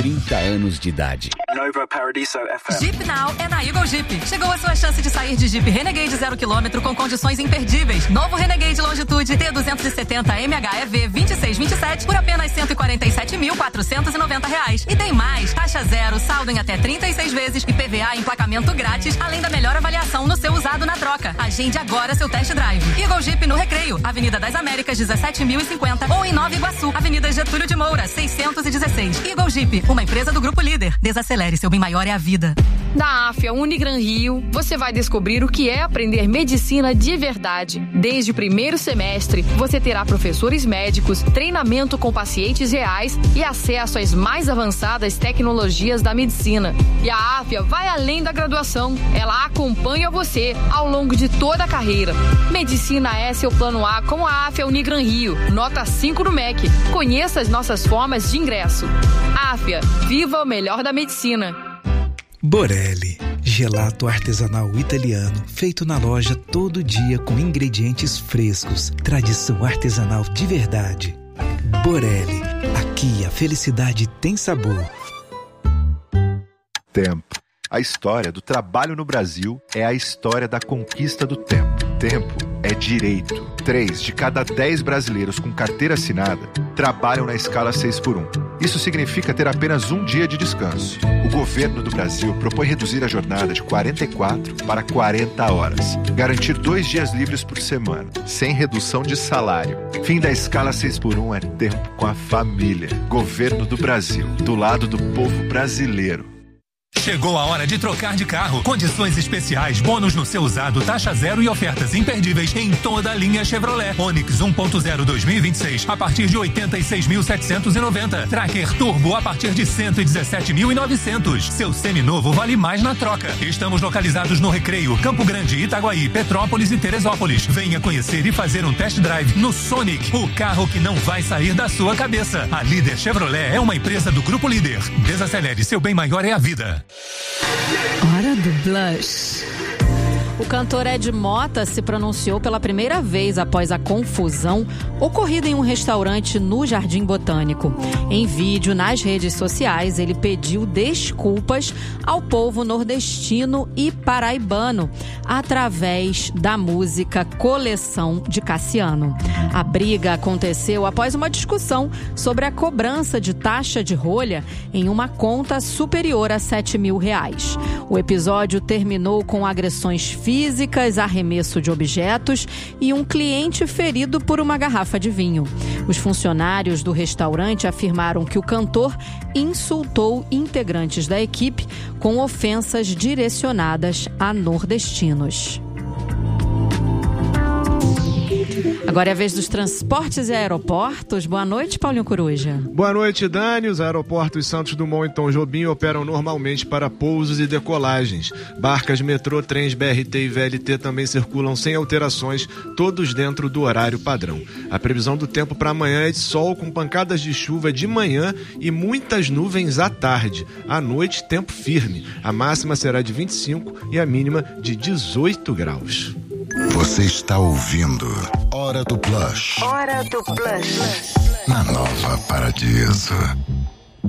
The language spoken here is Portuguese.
30 anos de idade. Nova Paradiso FM. Jeep Now é na Eagle Jeep. Chegou a sua chance de sair de Jeep Renegade 0 km com condições imperdíveis. Novo Renegade Longitude T270 MHEV 2627 por apenas R$147.490. E tem mais, taxa zero, saldo em até 36 vezes e PVA emplacamento grátis, além da melhor avaliação no seu usado na troca. Agende agora seu test drive. Eagle Jeep no Recreio, Avenida das Américas 17.050 ou em Nova Iguaçu, Avenida Getúlio de Moura 616. Eagle Jeep, uma empresa do Grupo Líder. Desacelere, seu bem maior é a vida. Na AFIA Unigran Rio, você vai descobrir o que é aprender medicina de verdade. Desde o primeiro semestre, você terá professores médicos, treinamento com pacientes reais e acesso às mais avançadas tecnologias da medicina. E a AFIA vai além da graduação. Ela acompanha você ao longo de toda a carreira. Medicina é seu plano A com a AFIA Unigran Rio. Nota 5 no MEC. Conheça as nossas formas de ingresso. AFIA, viva o melhor da medicina. Borelli, gelato artesanal italiano, feito na loja todo dia com ingredientes frescos, tradição artesanal de verdade. Borelli, aqui a felicidade tem sabor. Tempo. A história do trabalho no Brasil é a história da conquista do tempo. Tempo é direito. 3 de cada 10 brasileiros com carteira assinada trabalham na escala 6x1. Isso significa ter apenas um dia de descanso. O governo do Brasil propõe reduzir a jornada de 44 para 40 horas. Garantir 2 dias livres por semana, sem redução de salário. Fim da escala 6x1 é tempo com a família. Governo do Brasil, do lado do povo brasileiro. Chegou a hora de trocar de carro. Condições especiais, bônus no seu usado, taxa zero e ofertas imperdíveis em toda a linha Chevrolet. Onix 1.0 2026 a partir de 86.790. Tracker Turbo a partir de 117.900. Seu seminovo vale mais na troca. Estamos localizados no Recreio, Campo Grande, Itaguaí, Petrópolis e Teresópolis. Venha conhecer e fazer um test drive no Sonic, o carro que não vai sair da sua cabeça. A Líder Chevrolet é uma empresa do Grupo Líder. Desacelere, seu bem maior é a vida. Hora do Blush. O cantor Ed Mota se pronunciou pela primeira vez após a confusão ocorrida em um restaurante no Jardim Botânico. Em vídeo nas redes sociais, ele pediu desculpas ao povo nordestino e paraibano através da música Coleção de Cassiano. A briga aconteceu após uma discussão sobre a cobrança de taxa de rolha em uma conta superior a R$7.000. O episódio terminou com agressões físicas, arremesso de objetos e um cliente ferido por uma garrafa de vinho. Os funcionários do restaurante afirmaram que o cantor insultou integrantes da equipe com ofensas direcionadas a nordestinos. Agora é a vez dos transportes e aeroportos. Boa noite, Paulinho Coruja. Boa noite, Dani. Os aeroportos Santos Dumont e Tom Jobim operam normalmente para pousos e decolagens. Barcas, metrô, trens, BRT e VLT também circulam sem alterações, todos dentro do horário padrão. A previsão do tempo para amanhã é de sol com pancadas de chuva de manhã e muitas nuvens à tarde. À noite, tempo firme. A máxima será de 25 e a mínima de 18 graus. Você está ouvindo Hora do Blush. Hora do Blush. Na Nova Paradiso.